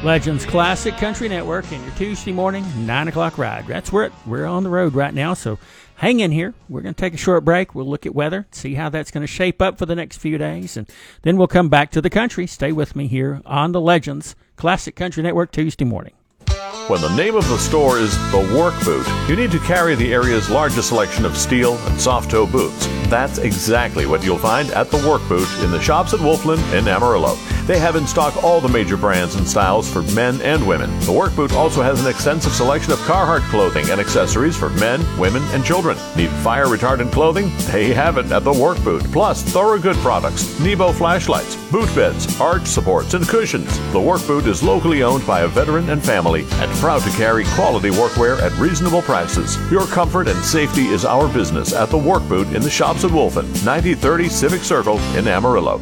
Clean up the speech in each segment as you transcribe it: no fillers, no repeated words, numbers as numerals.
Legends Classic Country Network and your Tuesday morning 9 o'clock ride. That's where we're on the road right now, so hang in here. We're going to take a short break. We'll look at weather, see how that's going to shape up for the next few days, and then we'll come back to the country. Stay with me here on the Legends Classic Country Network Tuesday morning. When the name of the store is The Work Boot, you need to carry the area's largest selection of steel and soft-toe boots. That's exactly what you'll find at The Work Boot in the shops at Wolfland in Amarillo. They have in stock all the major brands and styles for men and women. The Work Boot also has an extensive selection of Carhartt clothing and accessories for men, women, and children. Need fire-retardant clothing? They have it at The Work Boot. Plus, Thorogood products, Nebo flashlights, boot beds, arch supports, and cushions. The Work Boot is locally owned by a veteran and family and proud to carry quality workwear at reasonable prices. Your comfort and safety is our business at The Work Boot in the shops at Wolfen, 9030 Civic Circle in Amarillo.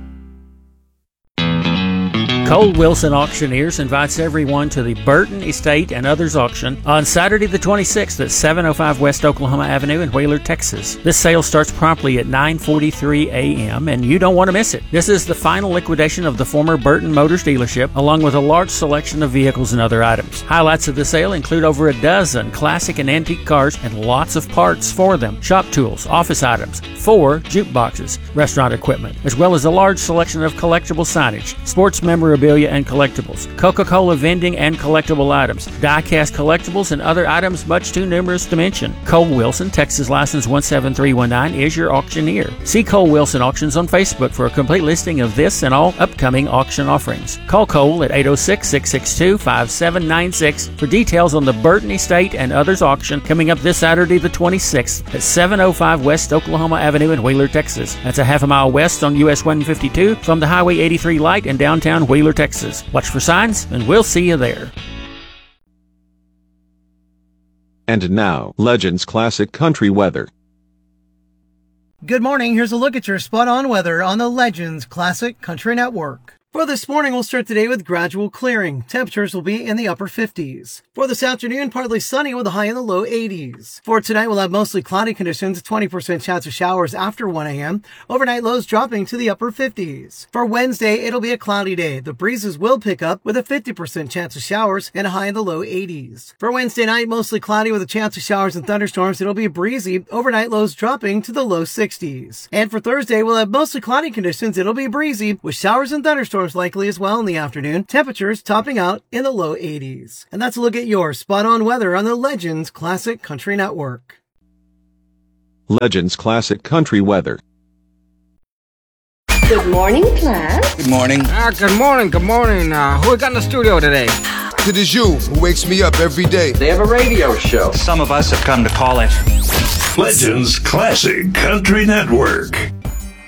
Cole Wilson Auctioneers invites everyone to the Burton Estate and Others auction on Saturday the 26th at 705 West Oklahoma Avenue in Wheeler, Texas. This sale starts promptly at 9:43 a.m. and you don't want to miss it. This is the final liquidation of the former Burton Motors dealership, along with a large selection of vehicles and other items. Highlights of the sale include over a dozen classic and antique cars and lots of parts for them, shop tools, office items, 4 jukeboxes, restaurant equipment, as well as a large selection of collectible signage, sports memorabilia and collectibles, Coca-Cola vending and collectible items, die-cast collectibles, and other items much too numerous to mention. Cole Wilson, Texas license 17319, is your auctioneer. See Cole Wilson Auctions on Facebook for a complete listing of this and all upcoming auction offerings. Call Cole at 806-662-5796 for details on the Burton Estate and Others auction coming up this Saturday the 26th at 705 West Oklahoma Avenue in Wheeler, Texas. That's a half a mile west on US 152 from the Highway 83 light in downtown Wheeler, Texas. Watch for signs, and we'll see you there. And now, Legends Classic Country Weather. Good morning. Here's a look at your spot-on weather on the Legends Classic Country Network. For this morning, we'll start today with gradual clearing. Temperatures will be in the upper 50s. For this afternoon, partly sunny with a high in the low 80s. For tonight, we'll have mostly cloudy conditions, 20% chance of showers after 1 a.m. Overnight lows dropping to the upper 50s. For Wednesday, it'll be a cloudy day. The breezes will pick up with a 50% chance of showers and a high in the low 80s. For Wednesday night, mostly cloudy with a chance of showers and thunderstorms. It'll be breezy. Overnight lows dropping to the low 60s. And for Thursday, we'll have mostly cloudy conditions. It'll be breezy with showers and thunderstorms likely as well in the afternoon. Temperatures topping out in the low 80s. And that's a look at your spot-on weather on the Legends Classic Country Network. Legends Classic Country Weather. Good morning, class. Good morning. Good morning. Who we got in the studio today? It is you who wakes me up every day. They have a radio show. Some of us have come to call it Legends Classic Country Network.